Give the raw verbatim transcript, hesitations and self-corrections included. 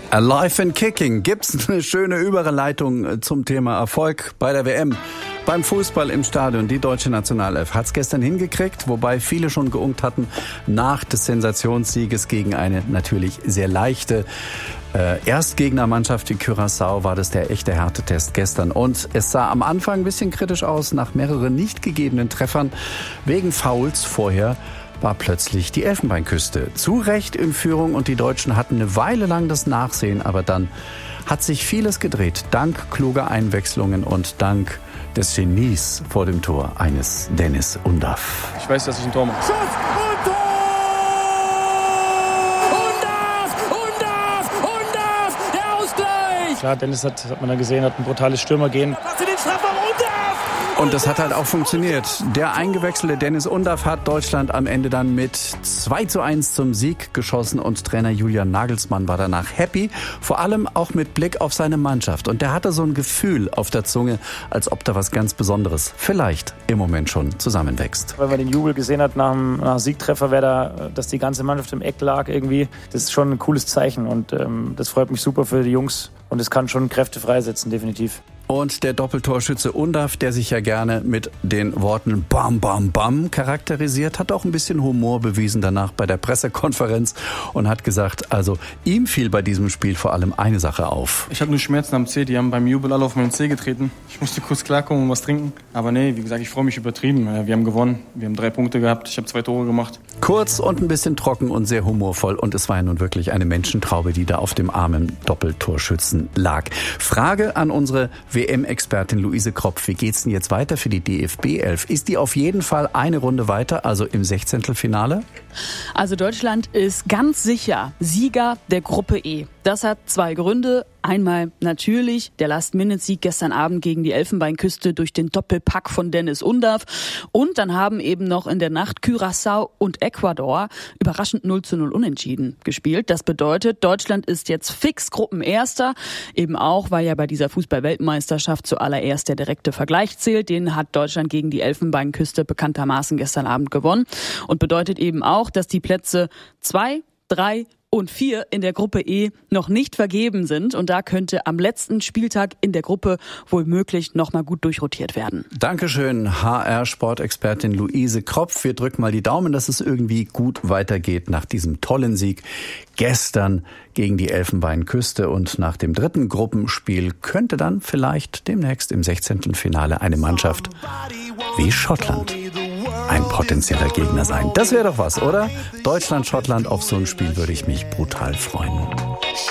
Alive and Kicking. Gibt's eine schöne Überleitung zum Thema Erfolg bei der W M? Beim Fußball im Stadion. Die deutsche Nationalelf hat's gestern hingekriegt, wobei viele schon geunkt hatten nach des Sensationssieges gegen eine natürlich sehr leichte äh, Erstgegnermannschaft wie Curaçao war das der echte Härtetest gestern. Und es sah am Anfang ein bisschen kritisch aus nach mehreren nicht gegebenen Treffern wegen Fouls vorher. War plötzlich die Elfenbeinküste zu Recht in Führung und die Deutschen hatten eine Weile lang das Nachsehen, aber dann hat sich vieles gedreht, dank kluger Einwechslungen und dank des Genies vor dem Tor eines Deniz Undav. Ich weiß, dass ich ein Tor mache. Schuss und Tor! Undav! Undav! Undav! Der Ausgleich! Klar, Deniz hat, hat man da gesehen, hat ein brutales Stürmergehen. Macht sie den Strafraum, Undav! Und das hat halt auch funktioniert. Der eingewechselte Deniz Undav hat Deutschland am Ende dann mit zwei zu eins zum Sieg geschossen und Trainer Julian Nagelsmann war danach happy, vor allem auch mit Blick auf seine Mannschaft. Und der hatte so ein Gefühl auf der Zunge, als ob da was ganz Besonderes vielleicht im Moment schon zusammenwächst. Weil man den Jubel gesehen hat nach dem, nach dem Siegtreffer, wer da, dass die ganze Mannschaft im Eck lag irgendwie, das ist schon ein cooles Zeichen und ähm, das freut mich super für die Jungs und es kann schon Kräfte freisetzen, definitiv. Und der Doppeltorschütze Undav, der sich ja gerne mit den Worten Bam, Bam, Bam charakterisiert, hat auch ein bisschen Humor bewiesen danach bei der Pressekonferenz und hat gesagt, also ihm fiel bei diesem Spiel vor allem eine Sache auf. Ich hatte nur Schmerzen am Zeh, die haben beim Jubel alle auf meinen Zeh getreten. Ich musste kurz klarkommen und was trinken. Aber nee, wie gesagt, ich freue mich übertrieben. Wir haben gewonnen, wir haben drei Punkte gehabt, ich habe zwei Tore gemacht. Kurz und ein bisschen trocken und sehr humorvoll und es war ja nun wirklich eine Menschentraube, die da auf dem armen Doppeltorschützen lag. Frage an unsere W M-Expertin Luise Kropf. Wie geht's denn jetzt weiter für die D F B elf? Ist die auf jeden Fall eine Runde weiter, also im Sechzehntelfinale? Also Deutschland ist ganz sicher Sieger der Gruppe E. Das hat zwei Gründe. Einmal natürlich der Last-Minute-Sieg gestern Abend gegen die Elfenbeinküste durch den Doppelpack von Deniz Undav. Und dann haben eben noch in der Nacht Curaçao und Ecuador überraschend null zu null unentschieden gespielt. Das bedeutet, Deutschland ist jetzt fix Gruppenerster. Eben auch, weil ja bei dieser Fußball-Weltmeisterschaft zuallererst der direkte Vergleich zählt. Den hat Deutschland gegen die Elfenbeinküste bekanntermaßen gestern Abend gewonnen. Und bedeutet eben auch, dass die Plätze zwei, drei und vier in der Gruppe E noch nicht vergeben sind. Und da könnte am letzten Spieltag in der Gruppe wohl möglich nochmal gut durchrotiert werden. Dankeschön, H R-Sportexpertin Luise Kropf. Wir drücken mal die Daumen, dass es irgendwie gut weitergeht nach diesem tollen Sieg gestern gegen die Elfenbeinküste. Und nach dem dritten Gruppenspiel könnte dann vielleicht demnächst im Sechzehntelfinale eine Mannschaft wie Schottland ein potenzieller Gegner sein. Das wäre doch was, oder? Deutschland, Schottland, auf so ein Spiel würde ich mich brutal freuen.